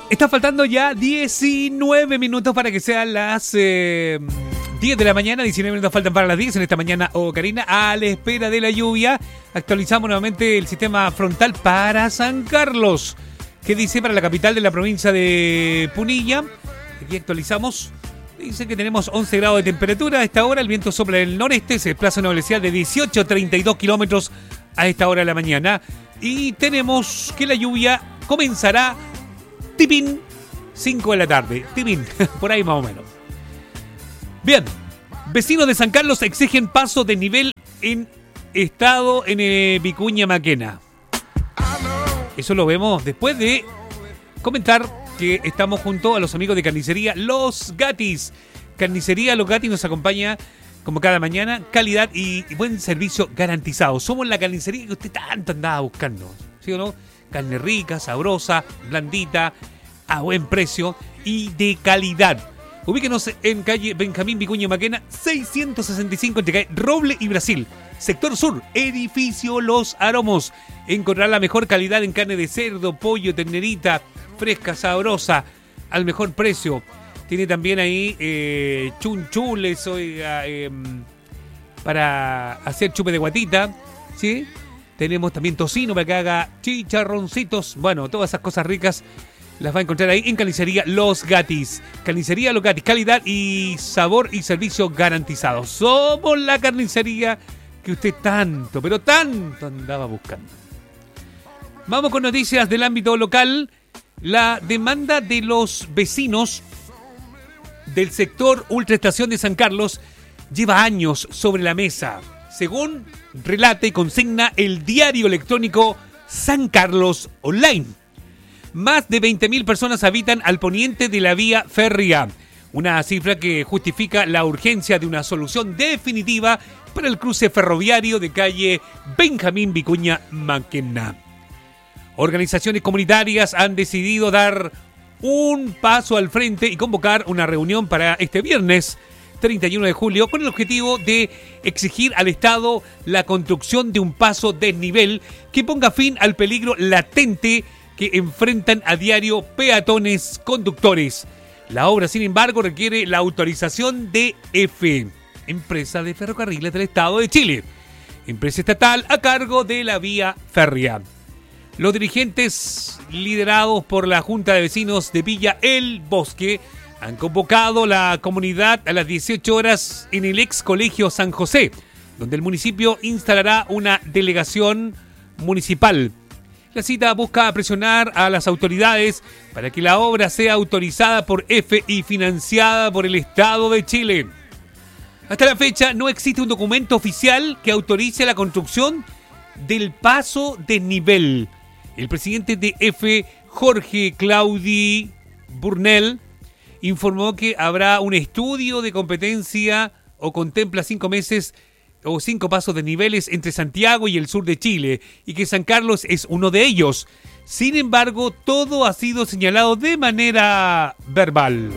Está faltando ya 19 minutos para que sean las 10 de la mañana. 19 minutos faltan para las 10 en esta mañana, Karina. A la espera de la lluvia, actualizamos nuevamente el sistema frontal para San Carlos. ¿Qué dice para la capital de la provincia de Punilla? Aquí actualizamos. Dice que tenemos 11 grados de temperatura a esta hora. El viento sopla del noreste, se desplaza a una velocidad de 18 a 32 kilómetros a esta hora de la mañana. Y tenemos que la lluvia comenzará tipín 5 de la tarde. Tipín, por ahí más o menos. Bien, vecinos de San Carlos exigen paso de nivel en estado en Vicuña Maquena. Eso lo vemos después de comentar que estamos junto a los amigos de Carnicería Los Gatis. Carnicería Los Gatis nos acompaña como cada mañana, calidad y buen servicio garantizado. Somos la carnicería que usted tanto andaba buscando, ¿sí o no? Carne rica, sabrosa, blandita, a buen precio y de calidad. Ubíquenos en calle Benjamín Vicuña Maquena, 665 entre calle Roble y Brasil. Sector Sur, edificio Los Aromos. Encontrar la mejor calidad en carne de cerdo, pollo, ternerita, fresca, sabrosa, al mejor precio. Tiene también ahí chunchules para hacer chupe de guatita, ¿sí? Tenemos también tocino para que haga chicharroncitos. Bueno, todas esas cosas ricas las va a encontrar ahí en Carnicería Los Gatis. Carnicería Los Gatis, calidad y sabor y servicio garantizados. Somos la carnicería que usted tanto, pero tanto andaba buscando. Vamos con noticias del ámbito local. La demanda de los vecinos del sector Ultraestación de San Carlos lleva años sobre la mesa, según relata y consigna el diario electrónico San Carlos Online. Más de 20.000 personas habitan al poniente de la vía férrea, una cifra que justifica la urgencia de una solución definitiva para el cruce ferroviario de calle Benjamín Vicuña Maquena. Organizaciones comunitarias han decidido dar un paso al frente y convocar una reunión para este viernes 31 de julio con el objetivo de exigir al Estado la construcción de un paso desnivel que ponga fin al peligro latente que enfrentan a diario peatones conductores. La obra, sin embargo, requiere la autorización de EFE, Empresa de Ferrocarriles del Estado de Chile, empresa estatal a cargo de la vía férrea. Los dirigentes liderados por la Junta de Vecinos de Villa El Bosque han convocado la comunidad a las 18 horas en el ex colegio San José, donde el municipio instalará una delegación municipal. La cita busca presionar a las autoridades para que la obra sea autorizada por EFE y financiada por el Estado de Chile. Hasta la fecha no existe un documento oficial que autorice la construcción del paso desnivel. El presidente de EFE, Jorge Claudi Burnell, informó que habrá un estudio de competencia o contempla 5 meses o 5 pasos de niveles entre Santiago y el sur de Chile y que San Carlos es uno de ellos. Sin embargo, todo ha sido señalado de manera verbal.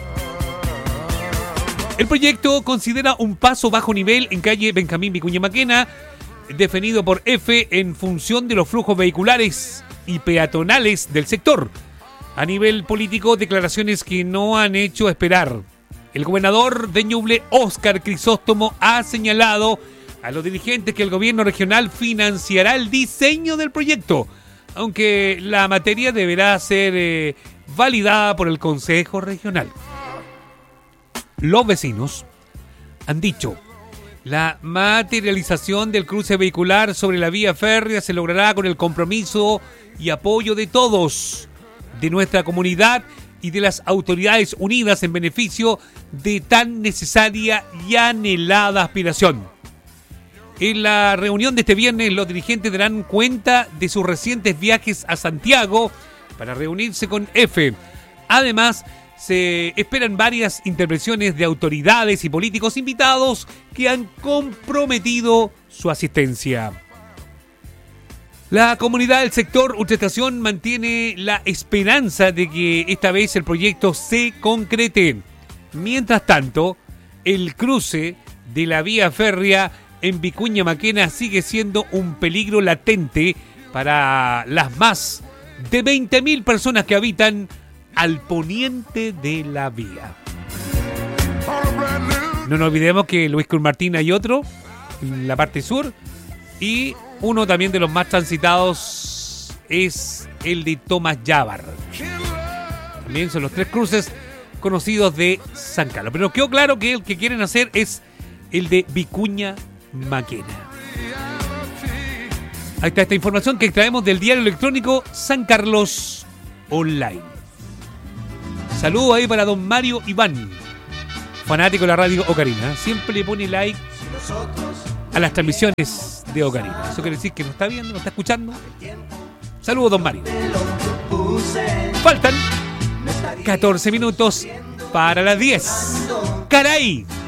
El proyecto considera un paso bajo nivel en calle Benjamín Vicuña Maquena, definido por EFE en función de los flujos vehiculares y peatonales del sector. A nivel político, declaraciones que no han hecho esperar. El gobernador de Ñuble, Óscar Crisóstomo, ha señalado a los dirigentes que el gobierno regional financiará el diseño del proyecto, aunque la materia deberá ser validada por el Consejo Regional. Los vecinos han dicho: la materialización del cruce vehicular sobre la vía férrea se logrará con el compromiso y apoyo de todos, de nuestra comunidad y de las autoridades unidas en beneficio de tan necesaria y anhelada aspiración. En la reunión de este viernes, los dirigentes darán cuenta de sus recientes viajes a Santiago para reunirse con EFE. Además, se esperan varias intervenciones de autoridades y políticos invitados que han comprometido su asistencia. La comunidad del sector Ultraestación mantiene la esperanza de que esta vez el proyecto se concrete. Mientras tanto, el cruce de la vía férrea en Vicuña Maquena sigue siendo un peligro latente para las más de 20.000 personas que habitan al poniente de la vía. No nos olvidemos que Luis Cruz Martín hay otro en la parte sur, y uno también de los más transitados es el de Tomás Llávar. También son los 3 cruces conocidos de San Carlos. Pero nos quedó claro que el que quieren hacer es el de Vicuña Maquena. Ahí está esta información que extraemos del diario electrónico San Carlos Online. Saludos ahí para don Mario Iván, fanático de la radio Ocarina. Siempre le pone like a las transmisiones de Ocarina. Eso quiere decir que nos está viendo, nos está escuchando. Saludos, don Mario. Faltan 14 minutos para las 10. ¡Caray!